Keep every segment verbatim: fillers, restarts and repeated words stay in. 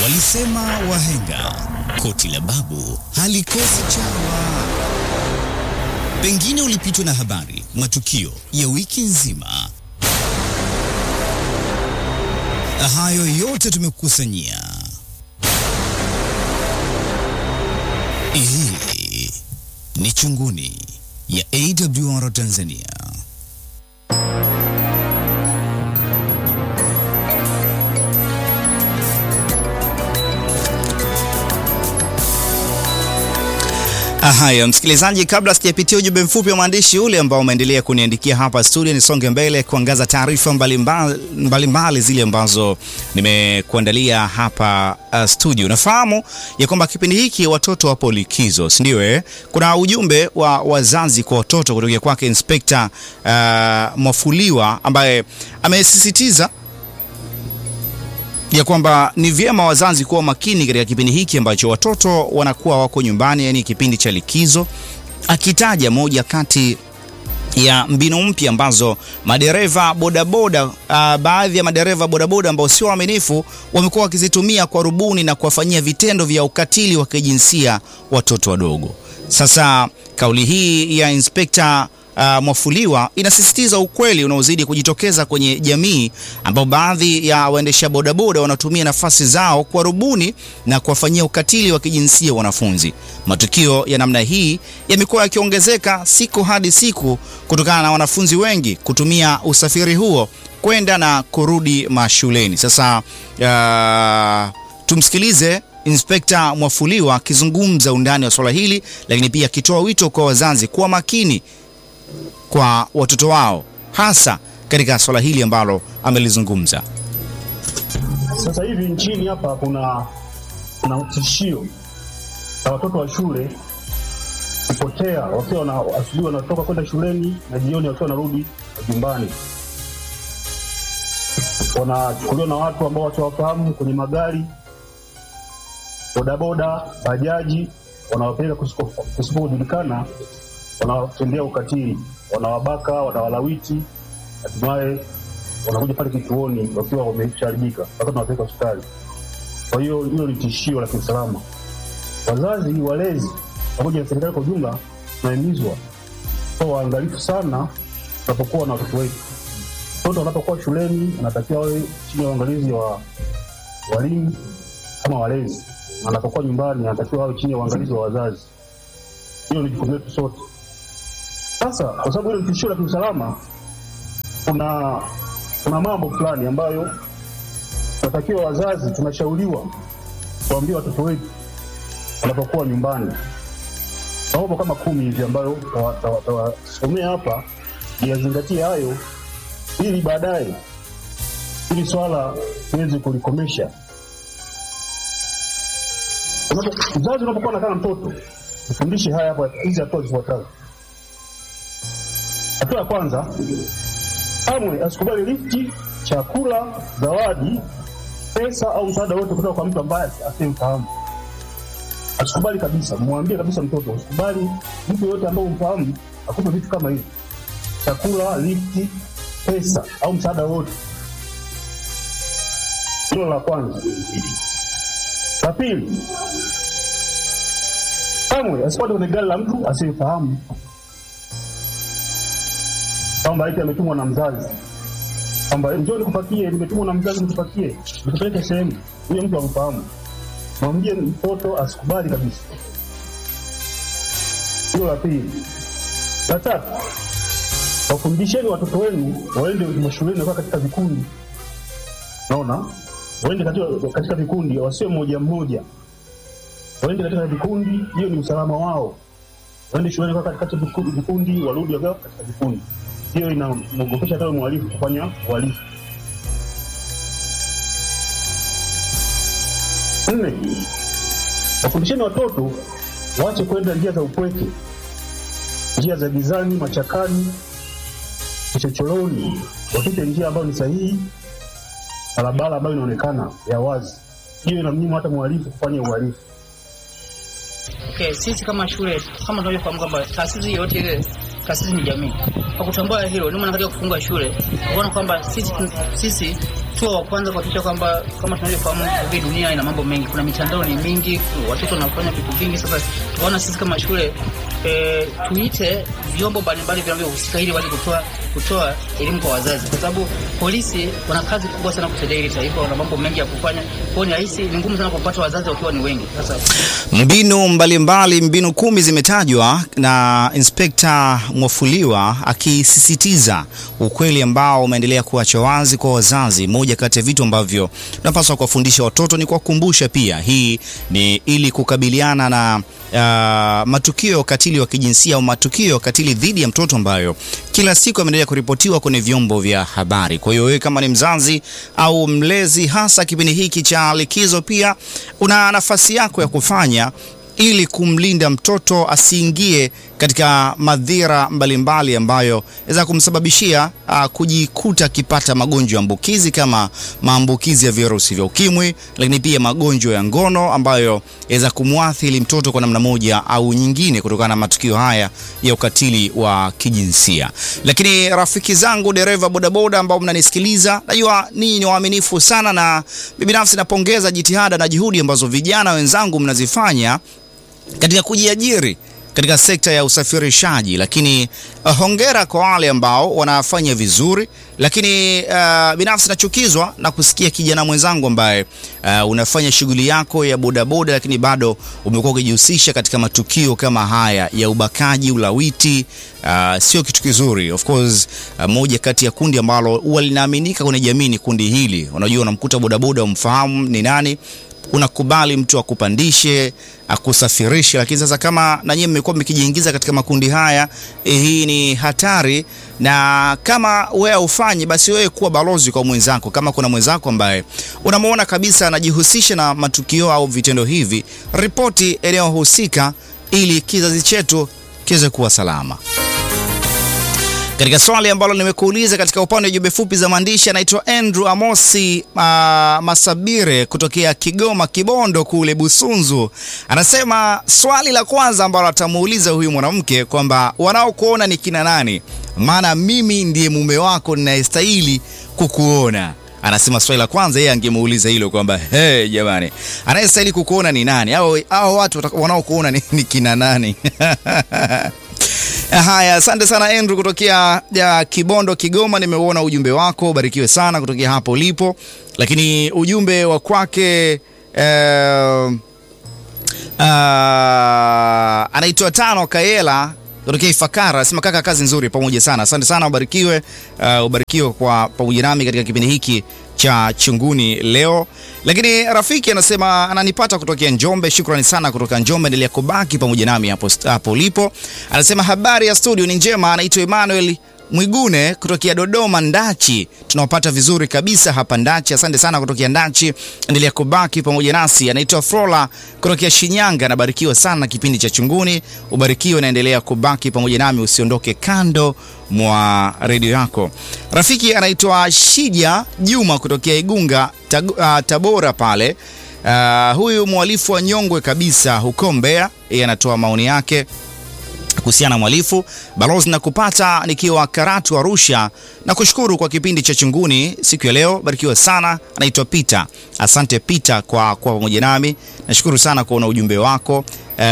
Walisema wahenga, koti la babu halikosi chawa. Pengine ulipitwa na habari, matukio ya wiki nzima. Hayo yote tumekukusanyia. Hii ni Chunguni ya A W R Tanzania. Haya msikilizaji, kabla sijapitia ujumbe mfupi wa maandishi ule ambao umeendelea kuniandikia hapa studio, nisonge mbele kuangaza taarifa mbalimbali mbalimbali zile ambazo nimekuandalia hapa uh, studio. Nafahamu ya kwamba kipindi hiki watoto wapo likizo, si ndio eh? Kuna ujumbe wa wazazi kwa watoto kutoka kwake Inspector uh, Mwafuliwa ambaye amesisitiza ya kwamba ni vyema wazazi kuwa makini katika kipindi hiki ambacho watoto wanakuwa wako nyumbani, yani kipindi cha likizo, akitaja moja kati ya mbinu mpya ambazo madereva bodaboda uh, baadhi ya madereva bodaboda ambao sio waaminifu wamekuwa wakizitumia kwa rubuni na kuwafanyia vitendo vya ukatili wa kijinsia watoto wadogo. Sasa kauli hii ya Inspector Uh, Mwafuliwa inasisitiza ukweli unaozidi kujitokeza kwenye jamii, ambao baadhi ya waendesha bodaboda wanatumia nafasi zao kwa rubuni na kuwafanyia ukatili wa kijinsia wanafunzi. Matukio ya namna hii yamekuwa yakiongezeka siku hadi siku kutokana na wanafunzi wengi kutumia usafiri huo kwenda na kurudi mashuleni. Sasa uh, tumsikilize Inspector Mwafuliwa akizungumza undani wa swala hili, lakini pia akitoa wito kwa wazazi kuwa makini kwa watoto wao, hasa katika swala hili ambalo amelizungumza. Sasa hivi nchini hapa kuna kuna tishio la watoto wa shule kupotea wakiwa na asubuhi wanatoka kwenda shuleni na jioni wakiwa wanarudi nyumbani. Wanachukuliwa na watu ambao watawafahamu kwenye magari, bodaboda, bajaji, wanawapeleka kusikojulikana, wanawatendea ukatili, wanawabaka, wanawalawiti, hatimaye wanakuja pale kituoni wakiwa wameshaharibika, mpaka tunawapeleka hospitali. Kwa hiyo hilo ni tishio la kiusalama. Wazazi, walezi pamoja na serikali kwa ujumla tunahimizwa kuwa waangalifu sana tunapokuwa na watoto wetu. Watoto wanapokuwa shuleni wanatakiwa wawe chini ya uangalizi wa walimu kama walezi. Wanapokuwa nyumbani wanatakiwa wawe chini ya uangalizi wa wazazi. Hiyo ni jukumu letu sote. Sasa kwa sababu hilo ni tishio la kiusalama, kuna kuna mambo fulani ambayo tunatakiwa wazazi tunashauriwa kuambia watoto wetu wanapokuwa nyumbani. Mambo kama kumi hivi ambayo tawasomea hapa, yazingatie hayo ili baadaye ili swala tuweze kulikomesha. Mzazi unapokuwa na kana mtoto, mfundishe haya hapa, hizi hatua zifuatazo. Hatua ya kwanza, kamwe asikubali lifti, chakula, zawadi, pesa au msaada wote kutoka kwa mtu ambaye asimfahamu. Asikubali kabisa, mwambie kabisa mtoto, usikubali mtu yote ambaye umfahamu akupe vitu kama hivi. Chakula, lifti, pesa au msaada wote. Hilo la kwanza. La pili, kamwe asipande kwenye gari la mtu asimfahamu. Kwamba eti ametumwa na mzazi, kwamba njoo nikupakie, nimetumwa na mzazi nikupakie, nikupeleke sehemu, huyo mtu amfahamu. Mwambie mtoto asikubali kabisa. Hilo la pili. La tatu, wafundisheni watoto wenu waende mashuleni na katika vikundi. Unaona? Waende katika katika vikundi, wasiwe mmoja mmoja. Waende katika vikundi, hiyo ni usalama wao. Waende shuleni kwa katika vikundi, warudi katika vikundi. Hiyo inamwogopesha hata mwalimu kufanya uhalifu. Nne, wafundisheni watoto waache kwenda njia za upweke, njia za gizani, machakani, chochoroni. Wapite njia ambayo ni sahihi, barabara ambayo inaonekana ya wazi. Hiyo inamnyima hata mwalimu kufanya uhalifu. Okay, sisi kama shule, kama tunavyofahamu kwamba taasisi yote ile taasisi ni jamii. Kwa kutambua hilo, ndio maana katika kufunga shule, unaona kwamba sisi sisi tuwe wa kwanza kuhakikisha kwamba kama tunavyofahamu hivi dunia ina mambo mengi, kuna mitandao ni mingi, watoto wanafanya vitu vingi. Sasa tunaona sisi kama shule e, tuite vyombo mbalimbali vinavyohusika ili waje kutoa kutoa elimu kwa wazazi, kwa sababu polisi wana kazi kubwa sana kusaidia hili taifa, wana mambo mengi ya kufanya. Kwa hiyo rahisi ni ngumu sana kupata wazazi wakiwa ni wengi. Sasa mbinu mbalimbali, mbinu kumi zimetajwa na Inspekta Mwafuliwa akisisitiza ukweli ambao umeendelea kuacha wazi kwa wazazi. Moja kati ya vitu ambavyo tunapaswa kuwafundisha watoto ni kuwakumbusha pia, hii ni ili kukabiliana na uh, matukio ya ukatili wa kijinsia au matukio ya ukatili dhidi ya mtoto ambayo kila siku yameendelea kuripotiwa kwenye vyombo vya habari. Kwa hiyo wewe kama ni mzazi au mlezi, hasa kipindi hiki cha likizo, pia una nafasi yako ya kufanya ili kumlinda mtoto asiingie katika madhira mbalimbali ambayo inaweza kumsababishia uh, kujikuta akipata magonjwa ambukizi kama maambukizi ya virusi vya ukimwi, lakini pia magonjwa ya ngono ambayo inaweza kumwathiri mtoto kwa namna moja au nyingine kutokana na matukio haya ya ukatili wa kijinsia. Lakini rafiki zangu dereva bodaboda ambao mnanisikiliza, najua ninyi ni waaminifu sana, na binafsi napongeza jitihada na juhudi ambazo vijana wenzangu mnazifanya katika kujiajiri katika sekta ya usafirishaji. Lakini uh, hongera kwa wale ambao wanafanya vizuri. Lakini uh, binafsi nachukizwa na kusikia kijana mwenzangu ambaye uh, unafanya shughuli yako ya bodaboda, lakini bado umekuwa ukijihusisha katika matukio kama haya ya ubakaji, ulawiti. Uh, sio kitu kizuri. Of course, uh, moja kati ya kundi ambalo huwa linaaminika kwenye jamii ni kundi hili. Unajua, unamkuta bodaboda umfahamu ni nani, unakubali mtu akupandishe, akusafirishe. Lakini sasa kama na nyinyi mmekuwa mkijiingiza katika makundi haya, eh, hii ni hatari. Na kama wewe ufanye, basi wewe kuwa balozi kwa mwenzako. Kama kuna mwenzako ambaye unamuona kabisa anajihusisha na matukio au vitendo hivi, ripoti eneo husika ili kizazi chetu kiweze kuwa salama. Katika swali ambalo nimekuuliza katika upande wa jumbe fupi za maandishi, anaitwa Andrew Amosi uh, Masabire kutokea Kigoma Kibondo kule Busunzu. Anasema swali la kwanza ambalo atamuuliza huyu mwanamke kwamba wanaokuona ni kina nani? Maana mimi ndiye mume wako ninayestahili kukuona. Anasema swali la kwanza yeye angemuuliza hilo kwamba hey, jamani, anayestahili kukuona ni nani? Au hao watu wanaokuona ni, ni kina nani? Haya, asante sana Andrew kutokea ya Kibondo Kigoma. Nimeuona ujumbe wako, barikiwe sana kutokea hapo ulipo. Lakini ujumbe wa kwake uh, uh, anaitwa Tano Kaela kutokea Ifakara, anasema kaka, kazi nzuri pamoja sana. Asante sana, ubarikiwe, uh, ubarikiwe kwa pamoja nami katika kipindi hiki cha Chunguni leo. Lakini rafiki anasema ananipata kutokea Njombe. Shukrani sana kutoka Njombe, endelea kubaki pamoja nami hapo hapo ulipo. Anasema habari ya studio ni njema. Anaitwa Emmanuel Mwigune kutokea Dodoma Ndachi. Tunawapata vizuri kabisa hapa Ndachi. Asante sana kutokea Ndachi, endelea kubaki pamoja nasi. Anaitwa Frola kutokea Shinyanga, nabarikiwa sana kipindi cha Chunguni. Ubarikiwe na endelea kubaki pamoja nami, usiondoke kando mwa redio yako. Rafiki anaitwa Shija Juma kutokea Igunga tag, uh, Tabora pale. Uh, huyu mwalifu wa Nyongwe kabisa huko Mbeya, yeye anatoa maoni yake kuhusiana na mwalifu. Balozi na kupata nikiwa Karatu Arusha, na kushukuru kwa kipindi cha Chunguni siku ya leo, barikiwa sana. Anaitwa Peter. Asante Peter kwa kwa pamoja nami, nashukuru sana kuona ujumbe wako.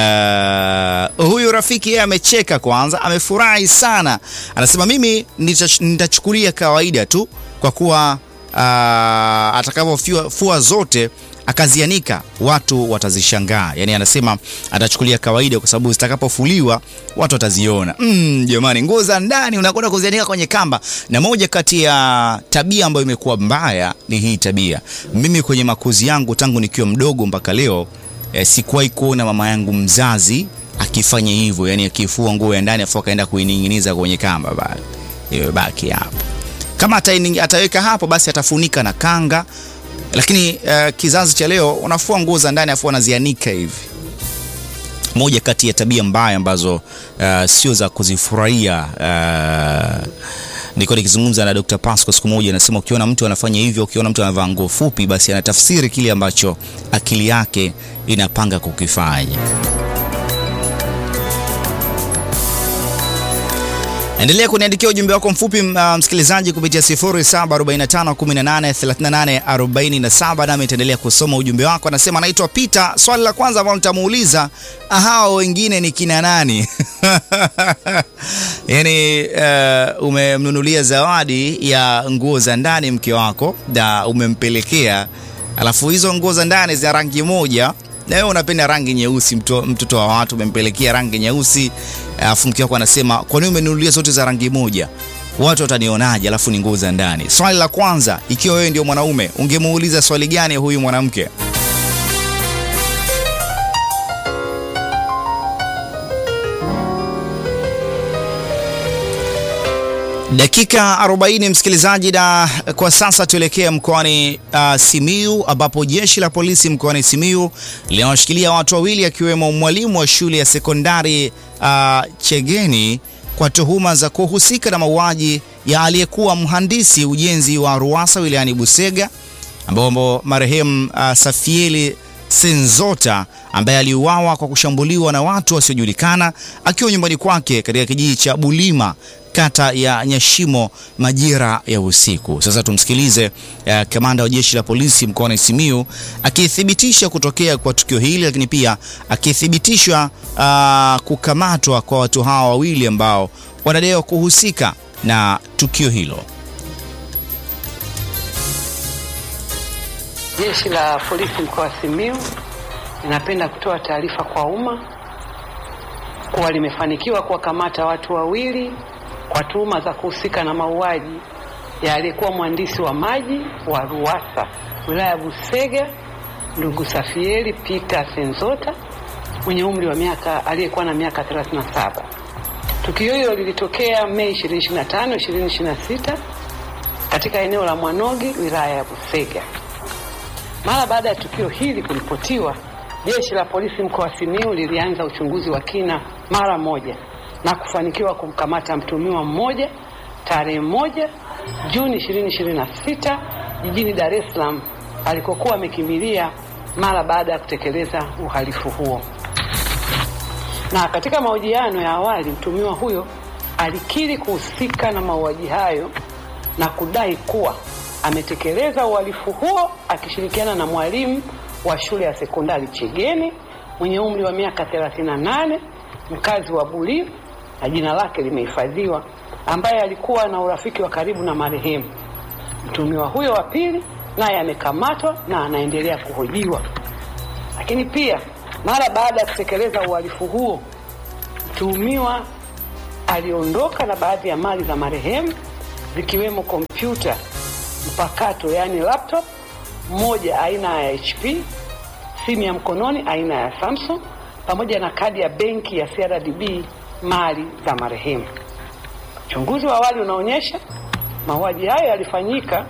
Uh, huyu rafiki yeye amecheka kwanza, amefurahi sana. Anasema mimi nitachukulia kawaida tu, kwa kuwa uh, atakavyofua zote akazianika watu watazishangaa. Yani anasema atachukulia kawaida kwa sababu zitakapofuliwa watu wataziona. Mm, jamani, nguo za ndani unakwenda kuzianika kwenye kamba. Na moja kati ya tabia ambayo imekuwa mbaya ni hii tabia. Mimi kwenye makuzi yangu tangu nikiwa mdogo mpaka leo, eh, sikuwahi kuona mama yangu mzazi akifanya hivyo, yani akifua nguo ya ndani afu akaenda kuining'iniza kwenye kamba bali. Iwe baki hapo. Kama ataweka hapo basi atafunika na kanga. Lakini uh, kizazi cha leo unafua nguo za ndani afu wanazianika hivi. Moja kati ya tabia mbaya ambazo uh, sio za kuzifurahia. Uh, nilikuwa nikizungumza na Doctor Pasco siku moja, anasema ukiona mtu anafanya hivyo, ukiona mtu anavaa nguo fupi, basi anatafsiri kile ambacho akili yake inapanga kukifanya. Endelea kuniandikia ujumbe wako mfupi uh, msikilizaji kupitia sifuri saba arobaini na tano kumi na nane thelathini na nane arobaini na saba, nami nitaendelea kusoma ujumbe wako. Anasema anaitwa Peter. Swali la kwanza ambalo nitamuuliza, hao wengine ni kina nani? Yaani uh, umemnunulia zawadi ya nguo za ndani mke wako na umempelekea, alafu hizo nguo za ndani za rangi moja na wewe unapenda rangi nyeusi, mtoto wa watu umempelekea rangi nyeusi, alafu mke wako anasema kwa nini umenunulia zote za rangi moja? Watu watanionaje? Alafu ni nguo za ndani. Swali la kwanza, ikiwa wewe ndio mwanaume, ungemuuliza swali gani huyu mwanamke? Dakika arobaini msikilizaji, na kwa sasa tuelekea mkoani uh, Simiyu, ambapo jeshi la polisi mkoani Simiyu linawashikilia watu wawili akiwemo mwalimu wa shule ya sekondari uh, Chegeni kwa tuhuma za kuhusika na mauaji ya aliyekuwa mhandisi ujenzi wa Ruwasa wilayani Busega, ambapo marehemu uh, Safieli Senzota ambaye aliuawa kwa kushambuliwa na watu wasiojulikana akiwa nyumbani kwake katika kijiji cha Bulima, kata ya Nyashimo, majira ya usiku. Sasa tumsikilize uh, kamanda wa jeshi la polisi mkoani Simiyu akithibitisha kutokea kwa tukio hili, lakini pia akithibitisha uh, kukamatwa kwa watu hawa wawili ambao wanadaiwa kuhusika na tukio hilo. Jeshi la polisi mkoa wa Simiyu linapenda kutoa taarifa kwa umma kuwa limefanikiwa kuwakamata watu wawili kwa tuhuma za kuhusika na mauaji ya aliyekuwa mhandisi wa maji wa Ruwasa wilaya ya Busega, ndugu Safieli Peter Senzota mwenye umri wa miaka aliyekuwa na miaka thelathini na saba. Tukio hilo lilitokea Mei ishirini na tano, ishirini ishirini na sita katika eneo la Mwanogi wilaya ya Busega. Mara baada ya tukio hili kuripotiwa, jeshi la polisi mkoa wa Simiyu lilianza uchunguzi wa kina mara moja na kufanikiwa kumkamata mtuhumiwa mmoja tarehe moja Juni ishirini ishirini na sita jijini Dar es Salaam alikokuwa amekimbilia mara baada ya kutekeleza uhalifu huo. Na katika mahojiano ya awali, mtuhumiwa huyo alikiri kuhusika na mauaji hayo na kudai kuwa ametekeleza uhalifu huo akishirikiana na mwalimu wa shule ya sekondari Chegeni mwenye umri wa miaka thelathini na nane, mkazi wa Bulima na jina lake limehifadhiwa, ambaye alikuwa na urafiki wa karibu na marehemu. Mtuhumiwa huyo wa pili naye amekamatwa na anaendelea kuhojiwa. Lakini pia mara baada ya kutekeleza uhalifu huo, mtuhumiwa aliondoka na baadhi ya mali za marehemu zikiwemo kompyuta mpakato yani laptop moja aina ya H P, simu ya mkononi aina ya Samsung, pamoja na kadi ya benki ya C R D B, mali za marehemu. Uchunguzi wa awali unaonyesha mauaji hayo yalifanyika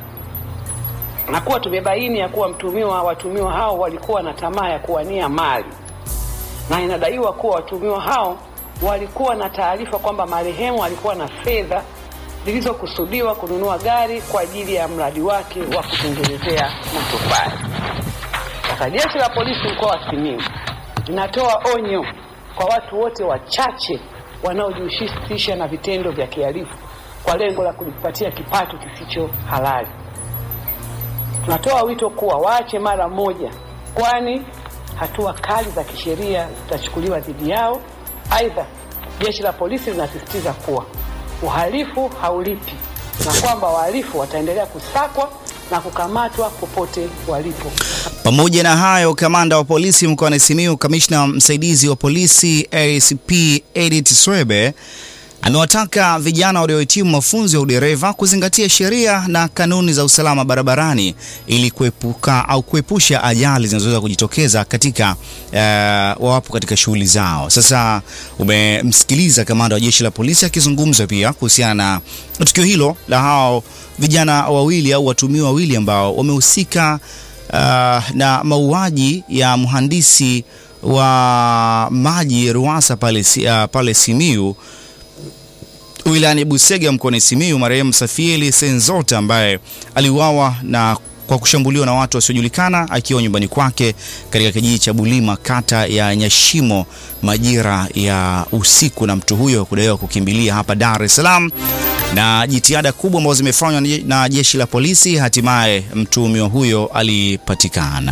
na kuwa tumebaini ya kuwa mtuhumiwa watuhumiwa hao walikuwa na tamaa ya kuwania mali, na inadaiwa kuwa watuhumiwa hao walikuwa na taarifa kwamba marehemu alikuwa na fedha zilizokusudiwa kununua gari kwa ajili ya mradi wake wa kutengenezea matofali. Sasa jeshi la polisi mkoa wa Simiyu linatoa onyo kwa watu wote wachache wanaojihusisha na vitendo vya kihalifu kwa lengo la kujipatia kipato kisicho halali. Tunatoa wito kuwa waache mara moja, kwani hatua kali za kisheria zitachukuliwa dhidi yao. Aidha, jeshi la polisi linasisitiza kuwa uhalifu haulipi na kwamba wahalifu wataendelea kusakwa na kukamatwa popote walipo. Pamoja na hayo, kamanda wa polisi mkoani Simiyu, kamishna msaidizi wa polisi A C P Edith Swebe, amewataka vijana waliohitimu mafunzo ya udereva kuzingatia sheria na kanuni za usalama barabarani ili kuepuka au kuepusha ajali zinazoweza kujitokeza katika uh, wawapo katika shughuli zao. Sasa umemsikiliza kamanda wa jeshi la polisi akizungumza pia kuhusiana na tukio hilo la hao vijana wawili au watuhumiwa wawili ambao wamehusika uh, na mauaji ya mhandisi wa maji Ruwasa pale, uh, pale Simiyu wilayani Busega mkoani Simiyu, marehemu Safieli Senzota ambaye aliuawa na kwa kushambuliwa na watu wasiojulikana akiwa nyumbani kwake katika kijiji cha Bulima, kata ya Nyashimo, majira ya usiku, na mtu huyo kudaiwa kukimbilia hapa Dar es Salaam. Na jitihada kubwa ambazo zimefanywa na jeshi la polisi, hatimaye mtuhumiwa huyo alipatikana.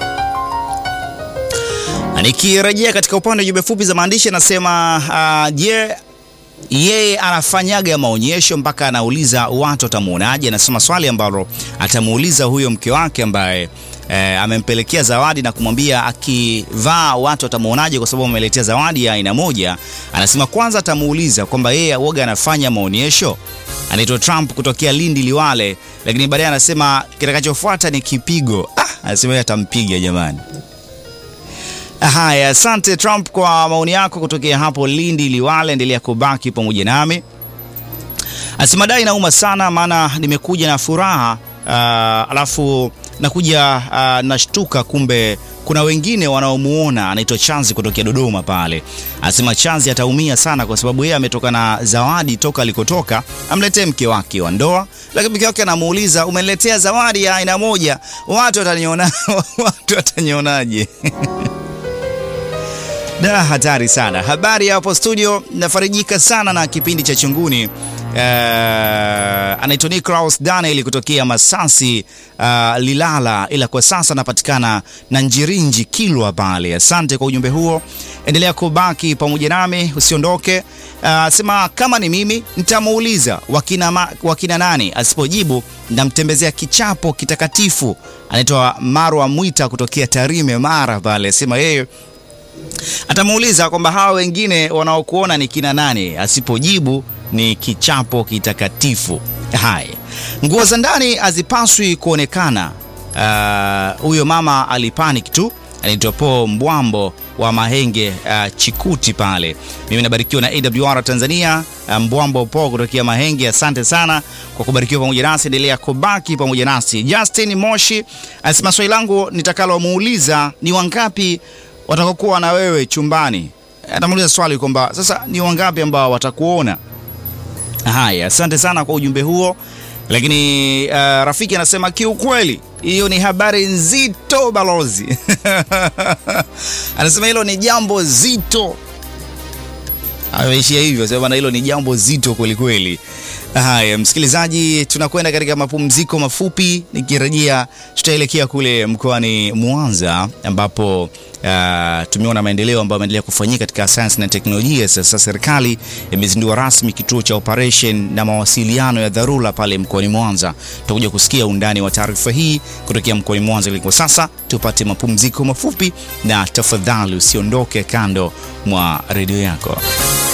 Nikirejea katika upande wa jumbe fupi za maandishi, anasema uh, je, yeye anafanyaga maonyesho mpaka anauliza watu watamuonaje? Anasema swali ambalo atamuuliza huyo mke wake ambaye eh, amempelekea zawadi na kumwambia akivaa watu watamuonaje kwa sababu ameletea zawadi ya aina moja. Anasema kwanza atamuuliza kwamba yeye uoga anafanya maonyesho. Anaitwa Trump kutokea Lindi Liwale, lakini baadaye anasema kitakachofuata ni kipigo. Ah, anasema yeye atampiga jamani. Haya, asante Trump kwa maoni yako kutokea hapo Lindi Liwale, endelea kubaki pamoja nami. Anasema dai inauma sana maana nimekuja na furaha uh, alafu nakuja uh, nashtuka kumbe kuna wengine wanaomuona. Anaitwa Chanzi kutokea Dodoma pale. Anasema Chanzi ataumia sana kwa sababu yeye ametoka na zawadi toka alikotoka amletee mke wake wa ndoa, lakini mke wake anamuuliza umeniletea zawadi ya aina moja, watu wataniona watu watanionaje? Da, hatari sana. Habari hapo studio, nafarijika sana na kipindi cha Chunguni. Uh, anaitwa Niklaus Daniel kutokea Masasi uh, Lilala, ila kwa sasa napatikana na Njirinji Kilwa pale. Asante kwa ujumbe huo, endelea kubaki pamoja nami, usiondoke. Uh, sema kama ni mimi nitamuuliza wakina, ma, wakina nani, asipojibu ndamtembezea kichapo kitakatifu. Anaitwa Marwa Mwita kutokea Tarime Mara pale. Sema yeye atamuuliza kwamba hawa wengine wanaokuona ni kina nani, asipojibu ni kichapo kitakatifu. Haya, nguo za ndani hazipaswi kuonekana. Huyo uh, mama alipanic tu. Anaitwa Po Mbwambo wa Mahenge uh, Chikuti pale. Mimi nabarikiwa na A W R Tanzania. uh, Mbwambo Po kutokea Mahenge, asante sana kwa kubarikiwa pamoja nasi, endelea kubaki pamoja nasi. Justin Moshi anasema swali langu nitakalo muuliza ni wangapi watakokuwa na wewe chumbani. Atamuuliza swali kwamba sasa ni wangapi ambao watakuona. Haya, asante sana kwa ujumbe huo. Lakini uh, rafiki anasema kiukweli hiyo ni habari nzito balozi. Anasema hilo ni jambo zito. Ameishia hivyo, sema hilo ni jambo zito kweli kweli. Haya, msikilizaji, tunakwenda katika mapumziko mafupi. Nikirejea tutaelekea kule mkoani Mwanza ambapo Uh, tumeona maendeleo ambayo yameendelea kufanyika katika sayansi na teknolojia. Sasa serikali imezindua rasmi kituo cha operation na mawasiliano ya dharura pale mkoani Mwanza. Tutakuja kusikia undani wa taarifa hii kutokea mkoani Mwanza. Kwa sasa tupate mapumziko mafupi, na tafadhali usiondoke kando mwa redio yako.